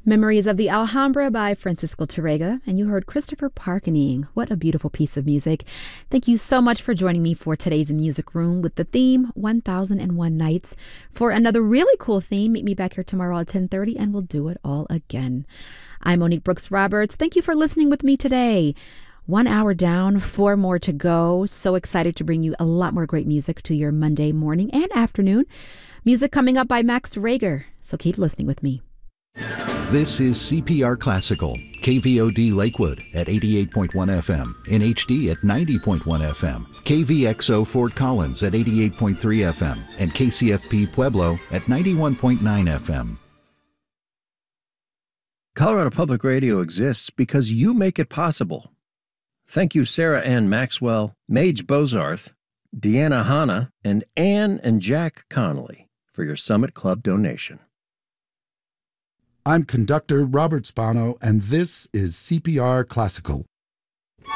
Memories of the Alhambra by Francisco Tárrega, and you heard Christopher Parkening. What a beautiful piece of music. Thank you so much for joining me for today's Music Room with the theme 1001 Nights. For another really cool theme, meet me back here tomorrow at 10:30 and we'll do it all again. I'm Monique Brooks Roberts. Thank you for listening with me today. 1 hour down, 4 more to go. So excited to bring you a lot more great music to your Monday morning and afternoon. Music coming up by Max Rager. So keep listening with me. This is CPR Classical, KVOD Lakewood at 88.1 FM, in HD at 90.1 FM, KVXO Fort Collins at 88.3 FM, and KCFP Pueblo at 91.9 FM. Colorado Public Radio exists because you make it possible. Thank you Sarah Ann Maxwell, Mage Bozarth, Deanna Hanna, and Ann and Jack Connolly for your Summit Club donation. I'm conductor Robert Spano, and this is CPR Classical.